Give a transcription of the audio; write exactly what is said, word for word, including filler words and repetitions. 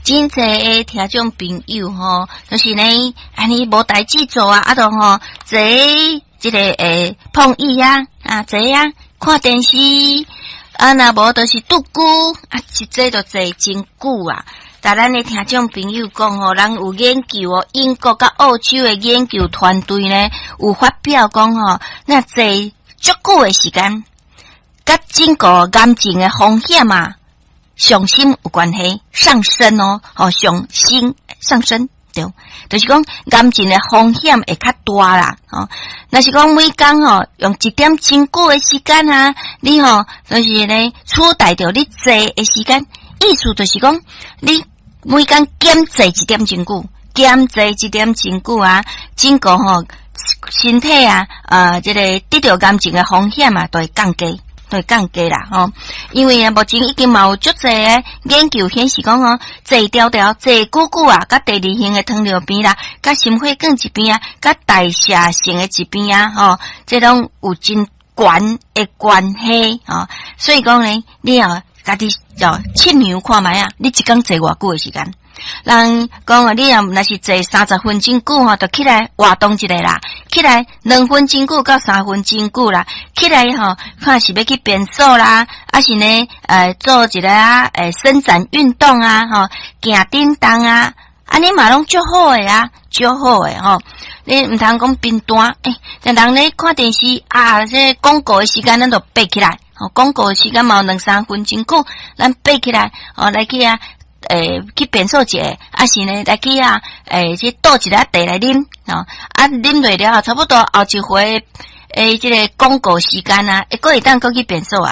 真侪诶听众朋友吼，就是呢，安尼无代志做啊，啊，著吼坐即个诶碰椅啊，啊坐啊看电视，啊若无就是拄久，啊一坐就坐真久啊。但咱诶听众朋友讲吼，人有研究哦，英国甲澳洲诶研究团队呢有发表讲吼，那坐足久诶时间，甲整个癌症诶风险啊。上升有关系，上升哦，哦上升上升对，就是讲癌症的风险会较大啦，哦，若是讲每工吼用一点真久的时间啊，你吼、哦、就是呢取代着你坐的时间，意思就是讲你每工减坐一点真久，减坐一点真久啊，整个吼、哦、身体啊，呃，这个得到癌症的风险啊，都会降低。会降低啦吼，因为啊，目前已经嘛有足侪诶研究显示讲吼，坐条条、坐久久啊，甲第二型诶糖尿病啦，甲心血管疾病啊，甲代谢性诶疾病啊，吼，这种有真悬诶关系啊，所以讲呢，你啊，家己要测量看觅啊，你一工坐偌久诶时间？人讲啊，你若若是坐三十分钟久吼，就起来活动一下啦，起来两分钟久到三分钟久啦，起来吼，看是要去变瘦啦，还是呢，呃，做一个啊，诶，伸展运动啊，吼，行叮当啊，安尼嘛拢足好诶啊，足好诶吼。你毋通讲变单，诶，人人咧看电视啊，这广告诶时间咱就爬起来，吼，广告诶时间嘛有两三分钟久，咱爬起来，哦，来去啊。诶，去变瘦者，啊是呢，来去啊，诶，去倒一个茶来啉，哦，啊啉落了后，差不多后一回，诶，这个广告时间啊，会过会当过去变瘦啊。